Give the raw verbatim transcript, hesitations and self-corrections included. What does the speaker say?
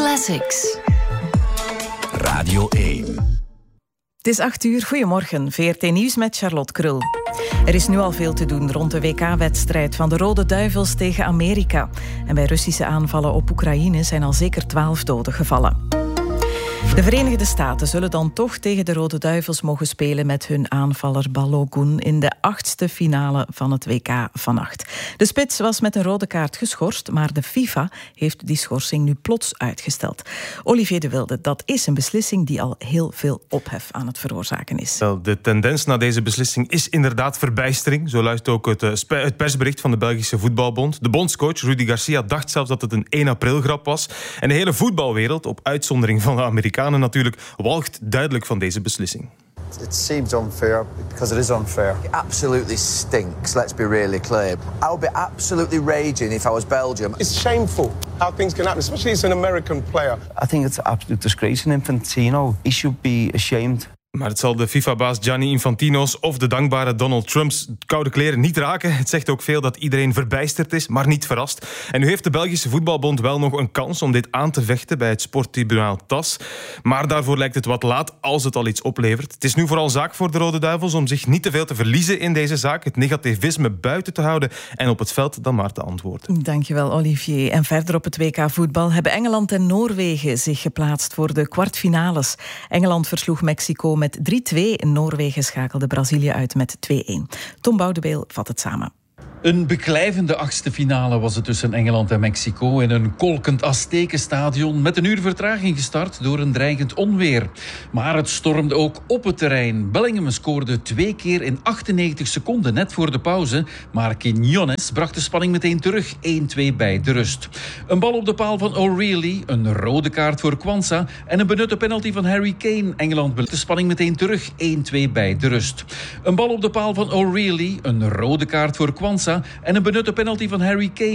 Classics. Radio één. Het is acht uur. Goedemorgen. V R T Nieuws met Charlotte Krul. Er is nu al veel te doen rond de W K-wedstrijd van de Rode Duivels tegen Amerika. En bij Russische aanvallen op Oekraïne zijn al zeker twaalf doden gevallen. De Verenigde Staten zullen dan toch tegen de Rode Duivels mogen spelen met hun aanvaller Balogun in de achtste finale van het W K vannacht. De spits was met een rode kaart geschorst, maar de FIFA heeft die schorsing nu plots uitgesteld. Olivier de Wilde, dat is een beslissing die al heel veel ophef aan het veroorzaken is. Wel, de tendens na deze beslissing is inderdaad verbijstering. Zo luidt ook het, uh, het persbericht van de Belgische Voetbalbond. De bondscoach Rudy Garcia dacht zelfs dat het een één april grap was. En de hele voetbalwereld, op uitzondering van de Amerikanen natuurlijk, walgt duidelijk van deze beslissing. It seems unfair because it is unfair. It absolutely stinks, let's be really clear. I would be absolutely raging if I was Belgium. It's shameful how things can happen, especially as an American player. I think it's an absolute disgrace in Infantino. He should be ashamed. Maar het zal de FIFA-baas Gianni Infantino's of de dankbare Donald Trump's koude kleren niet raken. Het zegt ook veel dat iedereen verbijsterd is, maar niet verrast. En nu heeft de Belgische Voetbalbond wel nog een kans om dit aan te vechten bij het sporttribunaal T A S. Maar daarvoor lijkt het wat laat als het al iets oplevert. Het is nu vooral zaak voor de Rode Duivels om zich niet te veel te verliezen in deze zaak, het negativisme buiten te houden en op het veld dan maar te antwoorden. Dankjewel, Olivier. En verder op het W K voetbal hebben Engeland en Noorwegen zich geplaatst voor de kwartfinales. Engeland versloeg Mexico met met drie twee. Noorwegen schakelde Brazilië uit met twee-één. Tom Boudeweel vat het samen. Een beklijvende achtste finale was het tussen Engeland en Mexico in een kolkend Aztekenstadion met een uur vertraging gestart door een dreigend onweer. Maar het stormde ook op het terrein. Bellingham scoorde twee keer in achtennegentig seconden net voor de pauze, maar Quiñones bracht de spanning meteen terug, één-twee bij de rust. Een bal op de paal van O'Reilly, een rode kaart voor Kwanza en een benutte penalty van Harry Kane. Engeland bracht de spanning meteen terug, één-twee bij de rust. Een bal op de paal van O'Reilly, een rode kaart voor Kwanza en een benutte penalty van Harry Kane.